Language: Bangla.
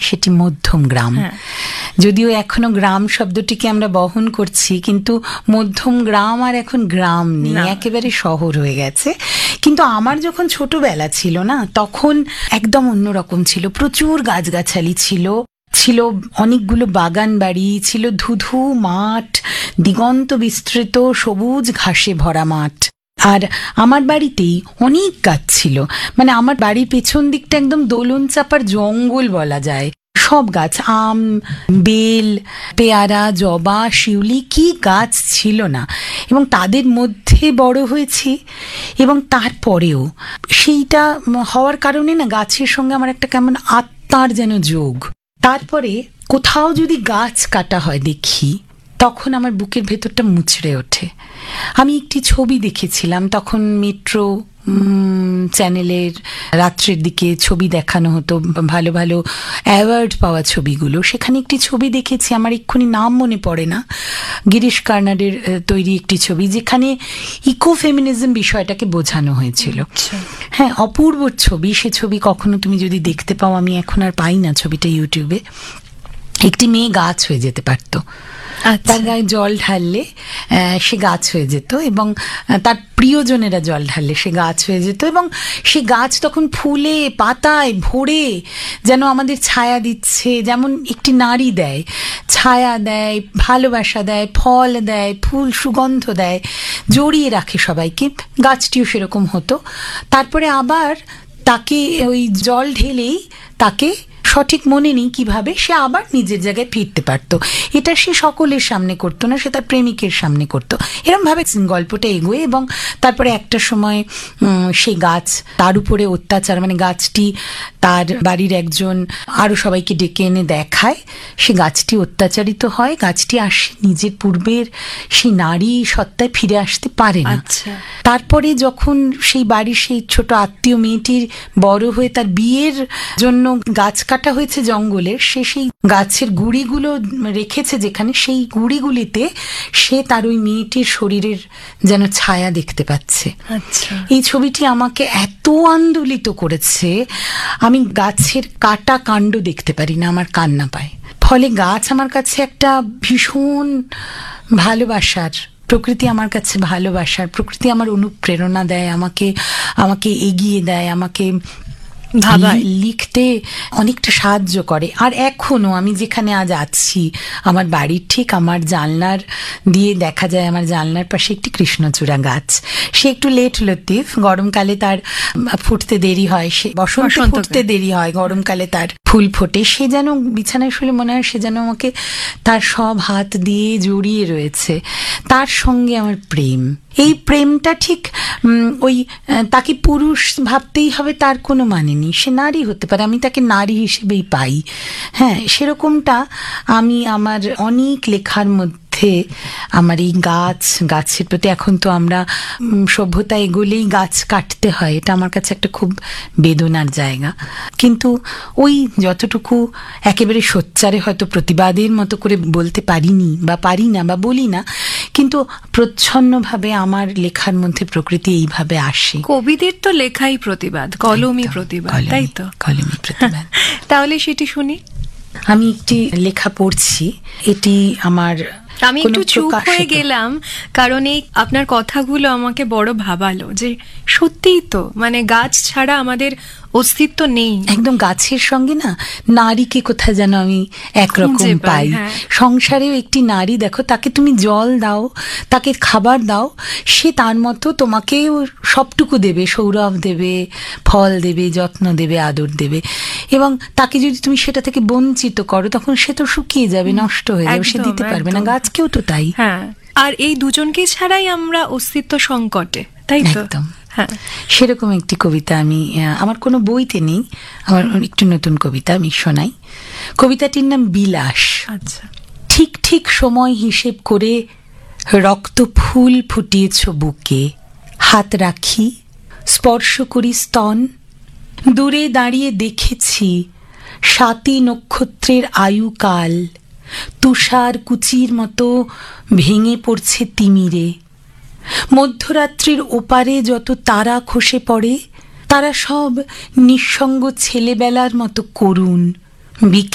সেটি মধ্যম গ্রাম। যদিও এখনো গ্রাম শব্দটিকে আমরা বহন করছি, কিন্তু মধ্যম গ্রাম আর এখন গ্রাম নেই, একেবারে শহর হয়ে গেছে। কিন্তু আমার যখন ছোটবেলা ছিল না, তখন একদম অন্যরকম ছিল। প্রচুর গাছগাছালি ছিল, অনেকগুলো বাগান বাড়ি ছিল, ধুধু মাঠ, দিগন্ত বিস্তৃত সবুজ ঘাসে ভরা মাঠ। আর আমার বাড়িতেই অনেক গাছ ছিল, মানে আমার বাড়ির পেছন দিকটা একদম দোলন চাপার জঙ্গল বলা যায়। সব গাছ, আম, বেল, পেয়ারা, জবা, শিউলি, কি গাছ ছিল না। এবং তাদের মধ্যে বড় হয়েছি, এবং তারপরেও সেইটা হওয়ার কারণে না গাছের সঙ্গে আমার একটা কেমন আত্মার যেন যোগ। তারপরে কোথাও যদি গাছ কাটা হয় দেখি, তখন আমার বুকের ভেতরটা মুচড়ে ওঠে। আমি একটি ছবি দেখেছিলাম, তখন মেট্রো চ্যানেলের রাত্রের দিকে ছবি দেখানো হতো, ভালো ভালো অ্যাওয়ার্ড পাওয়া ছবিগুলো। সেখানে একটি ছবি দেখেছি, আমার এক্ষুনি নাম মনে পড়ে না, গিরিশ কার্নাডের তৈরি একটি ছবি, যেখানে ইকো ফেমিনিজম বিষয়টাকে বোঝানো হয়েছিল। হ্যাঁ, অপূর্ব ছবি। সে ছবি কখনো তুমি যদি দেখতে পাও, আমি এখন আর পাই না ছবিটা ইউটিউবে। একটি মেয়ে গাছ হয়ে যেতে পারতো, তার গায়ে জল ঢাললে সে গাছ হয়ে যেত, এবং তার প্রিয়জনেরা জল ঢাললে সে গাছ হয়ে যেত, এবং সে গাছ তখন ফুলে পাতায় ভরে যেন আমাদের ছায়া দিচ্ছে, যেমন একটি নারী দেয়, ছায়া দেয়, ভালোবাসা দেয়, ফল দেয়, ফুল সুগন্ধ দেয়, জড়িয়ে রাখে সবাইকে। গাছটিও সেরকম হতো। তারপরে আবার তাকে ওই জল ঢেলেই তাকে, সঠিক মনে নেই কিভাবে, সে আবার নিজের জায়গায় ফিরতে পারতো। এটা সে সকলের সামনে করতো না, সে তার প্রেমিকের সামনে করতো। এরম ভাবে গল্পটা এগোয়, এবং তারপরে একটা সময় সে গাছ, তার উপরে অত্যাচার, মানে গাছটি তার বাড়ির একজন আরো সবাইকে ডেকে এনে দেখায়, সে গাছটি অত্যাচারিত হয়, গাছটি আসে নিজের পূর্বের সেই নারী সত্তায় ফিরে আসতে পারে না। তারপরে যখন সেই বাড়ির সেই ছোট আত্মীয় মেয়েটির বড় হয়ে তার বিয়ের জন্য গাছ কাটা হয়েছে জঙ্গলের, সে সেই গাছের গুঁড়িগুলো রেখেছে যেখানে, সেই গুঁড়িগুলিতে সে তার ওই মেয়েটির শরীরের যেন ছায়া দেখতে পাচ্ছে। এই ছবিটি আমাকে এত আন্দোলিত করেছে, আমি গাছের কাটা কাণ্ড দেখতে পারি না, আমার কান্না পায়। ফলে গাছ আমার কাছে একটা ভীষণ ভালোবাসার, প্রকৃতি আমার কাছে ভালোবাসার, প্রকৃতি আমার অনুপ্রেরণা দেয়, আমাকে এগিয়ে দেয়, আমাকে লিখতে অনেকটা সাহায্য করে। আর এখনো আমি যেখানে আজ আছি, আমার বাড়ির ঠিক আমার জানলার দিয়ে দেখা যায়, আমার জানলার পাশে একটি কৃষ্ণচূড়া গাছ। সে একটু লেট লতিফ, গরমকালে তার ফুটতে দেরি হয়, সে বসন্তে ফুটতে দেরি হয়, গরমকালে তার ফুল ফোটে। সে যেন বিছানায় শুলে মনে হয় সে যেন আমাকে তার সব হাত দিয়ে জড়িয়ে রয়েছে। তার সঙ্গে আমার প্রেম, এই প্রেমটা ঠিক ওই তাকে পুরুষ ভাবতেই হবে তার কোনো মানে নেই, সে নারী হতে পারে, আমি তাকে নারী হিসেবেই পাই। হ্যাঁ, সেরকমটা আমি আমার অনেক লেখার মধ্যে আমার এই গাছের প্রতি, এখন তো আমরা সভ্যতা এগোলেই গাছ কাটতে হয়, এটা আমার কাছে একটা খুব বেদনার জায়গা। কিন্তু ওই যতটুকু একেবারে সোচ্চারে হয়তো প্রতিবাদের মতো করে বলতে পারিনি বা পারি না বা বলি না, কিন্তু প্রচ্ছন্নভাবে আমার লেখার মধ্যে প্রকৃতি এইভাবে আসে। কবিদের তো লেখাই প্রতিবাদ, কলমই প্রতিবাদ, তাই তো? কলমই প্রতিবাদ। তাহলে সেটি শুনি। আমি একটি লেখা পড়ছি, এটি আমার, আমি একটু চুপ হয়ে গেলাম, কারণ এই আপনার কথাগুলো আমাকে বড় ভাবালো যে সত্যিই তো, মানে গাছ ছাড়া আমাদের অস্তিত্ব নেই। একদম গাছের সঙ্গে না নারীকে কোথায় যেন আমি একরকম পাই। সংসারেও একটি নারী, দেখো, তাকে তুমি জল দাও, তাকে খাবার দাও, সে তার মতো তোমাকে সবটুকু দেবে, সৌরভ দেবে, ফল দেবে, যত্ন দেবে, আদর দেবে। এবং তাকে যদি তুমি সেটা থেকে বঞ্চিত করো, তখন সে তো শুকিয়ে যাবে, নষ্ট হয়ে যাবে, সে দিতে পারবে না। গাছকেও তো তাই। হ্যাঁ, আর এই দুজনকে ছাড়াই আমরা অস্তিত্ব সংকটে, তাই তো? একদম। সেরকম একটি কবিতা আমি, আমার কোনো বইতে নেই, আমার একটু নতুন কবিতা আমি শোনাই। কবিতাটির নাম বিলাস। আচ্ছা। ঠিক ঠিক সময় হিসেব করে রক্ত ফুল ফুটিয়েছ বুকে, হাত রাখি, স্পর্শ করি স্তন, দূরে দাঁড়িয়ে দেখেছি 7 নক্ষত্রের আয়ুকাল তুষার কুচির মতো ভেঙে পড়ছে তিমিরে। মধ্যরাত্রির ওপারে যত তারা খসে পড়ে, তারা সব নিঃসঙ্গ ছেলেবেলার মতো করুণ।